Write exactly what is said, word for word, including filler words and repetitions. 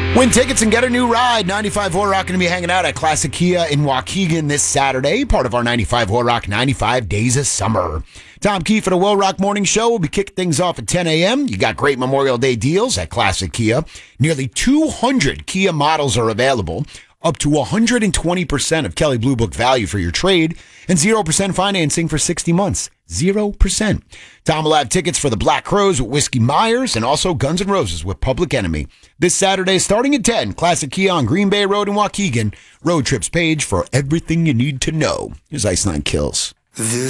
Win tickets and get a new ride. ninety-five Horror Rock going to be hanging out at Classic Kia in Waukegan this Saturday, part of our ninety-five Horror Rock ninety-five Days of Summer. Tom Key for the Will Rock Morning Show will be kicking things off at ten a.m. You got great Memorial Day deals at Classic Kia. Nearly two hundred Kia models are available, up to one hundred twenty percent of Kelley Blue Book value for your trade, and zero percent financing for sixty months. zero percent. Tom will have tickets for the Black Crowes with Whiskey Myers and also Guns N' Roses with Public Enemy. This Saturday, starting at ten, Classic Kia on Green Bay Road in Waukegan. Road Trips page for everything you need to know. Here's Ice Nine Kills. This